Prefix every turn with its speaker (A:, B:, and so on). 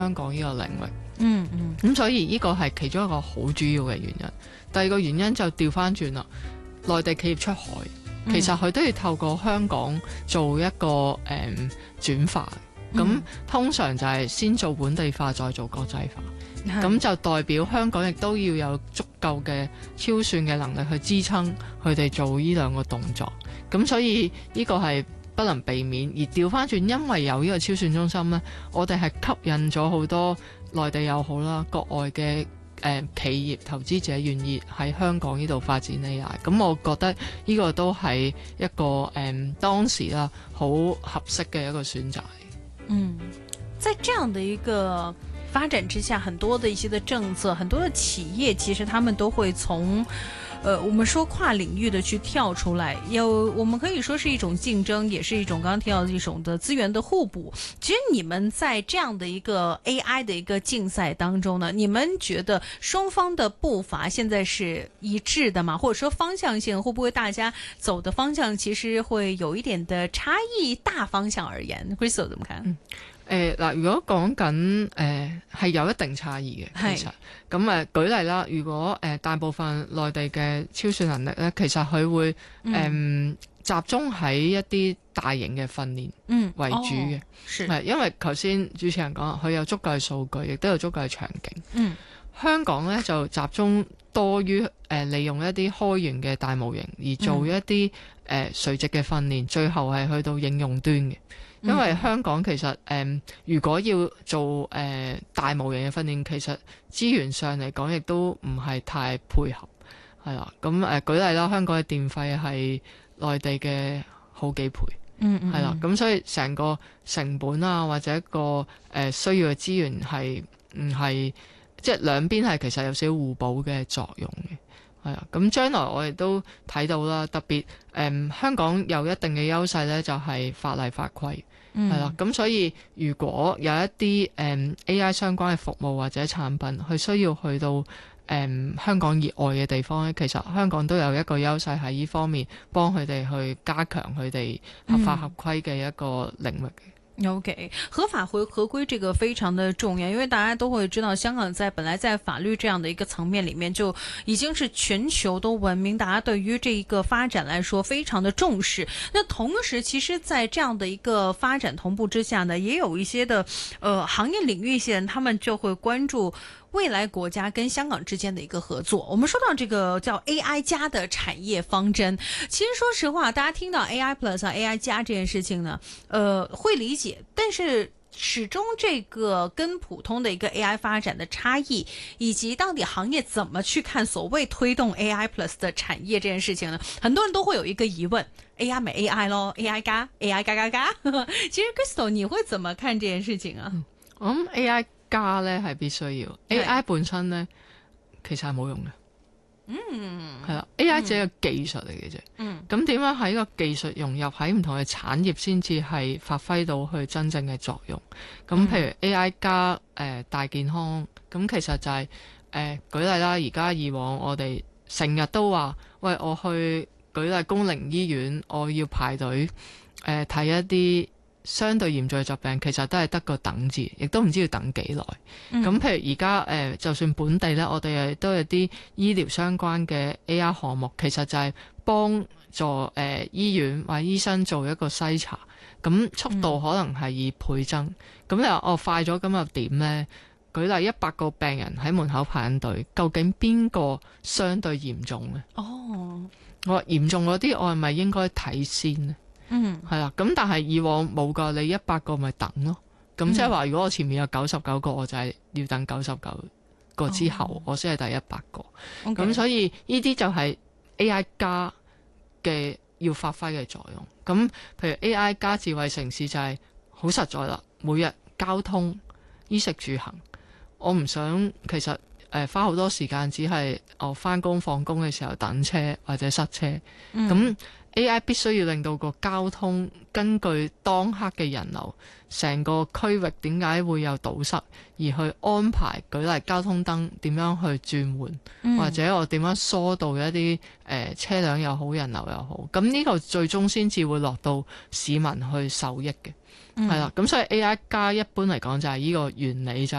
A: 香港呢個領域。
B: 嗯嗯，
A: 咁所以呢個係其中一個好主要嘅原因。第二個原因就調翻轉啦，內地企業出海，其實佢都要透過香港做一個轉化。咁通常就係先做本地化，再做國際化。咁就代表香港亦都要有足夠嘅超算嘅能力去支撐佢哋做呢兩個動作。咁所以呢個係不能避免。而調翻轉，因為有呢個超算中心呢，我哋係吸引咗好多內地又好啦，國外嘅企業投資者願意喺香港呢度發展 AI。咁我覺得呢個都係一個當時啦好合適嘅一個選擇。
B: 嗯，在這樣的一個發展之下，很多的一些的政策，很多的企業其實他們都會從我們說跨領域的去跳出來，我們可以說是一種競爭，也是一種剛剛提到的一種的資源的互補。其實你們在這樣的一個 AI 的一個競賽當中呢，你們覺得雙方的步伐現在是一致的嗎？或者說方向性會不會大家走的方向其實會有一點的差異？大方向而言 Crystal 怎麼看？
A: 嗱，如果講緊係有一定差異嘅，其實咁舉例啦，如果大部分內地嘅超算能力咧，其實佢會集中喺一啲大型嘅訓練為主嘅，因為頭先主持人講佢有足夠嘅數據，亦都有足夠嘅場景。香港咧就集中多於利用一啲開源嘅大模型，而做一啲垂直嘅訓練，最後係去到應用端嘅。因為香港其實如果要做大模型嘅訓練，其實資源上嚟講亦都唔係太配合，係啦。咁舉例啦，香港嘅電費係內地嘅好幾倍，係啦。咁所以成個成本啊，或者個需要嘅資源係唔係即係兩邊係其實有少少互補嘅作用嘅。係啊，咁將來我哋都睇到啦，特別香港有一定嘅優勢呢，就係法例法規係啦。咁所以如果有一啲AI 相關嘅服務或者產品，佢需要去到香港以外嘅地方呢，其實香港都有一個優勢喺呢方面，幫佢哋去加強佢哋合法合規嘅一個領域。
B: OK， 合法合規這個非常的重要，因為大家都會知道，香港本來在法律這樣的一個層面裏面就已經是全球都聞名，大家對於這一個發展來說非常的重視。那同時，其實在這樣的一個發展同步之下呢，也有一些的行業領域一些人，他們就會關注未來國家跟香港之間的一個合作。我們說到這個叫 AI 加的產業方針，其實說實話，大家聽到 AI Plus 啊 AI 加這件事情呢，會理解，但是始終這個跟普通的一個 AI 發展的差異，以及到底行業怎麼去看所謂推動 AI Plus 的產業這件事情呢，很多人都會有一個疑問，AI 咪 AI 咯，AI 加 AI 加加加。其實 Crystal 你會怎麼看這件事情啊？
A: 我諗 AI 加咧係必須要 AI 本身咧其實係冇用嘅。係啦，AI 只係一個技術嚟嘅啫。咁點樣喺個技術融入喺唔同嘅產業先至係發揮到佢真正嘅作用？咁譬如 AI 加大健康，咁其實就係舉例啦。而家以往我哋成日都話，喂，我去舉例公營醫院，我要排隊睇一啲相對嚴重嘅疾病，其實都係得個等字，亦都唔知要等幾耐。咁譬如而家就算本地呢，我哋都有啲醫療相關嘅 AI 項目，其實就係幫助醫院或醫生做一個篩查，咁速度可能係以倍增。咁你話快咗，咁又點呢？舉例100個病人喺門口排緊隊，究竟邊個相對嚴重呢？我話嚴重嗰啲，我係咪應該睇先呢？係啦，咁但係以往冇噶，你100個咪等咯。咁即係話，如果我前面有99個，我就係要等99個之後，我先係第100個。咁所以呢啲就係 AI 加嘅要發揮嘅作用。咁譬如 AI 加智慧城市就係好實在啦，每日交通、衣食住行，我唔想其實花好多時間，只係我返工放工嘅時候等車或者塞車。咁 AI 必須要令到個交通根據當刻嘅人流，成個區域點解會有堵塞，而去安排舉例交通燈點樣去轉換，或者我點樣疏導一啲車輛又好，人流又好，咁呢個最終先至會落到市民去受益嘅。係啦，咁所以 AI 加一般嚟講就係呢個原理就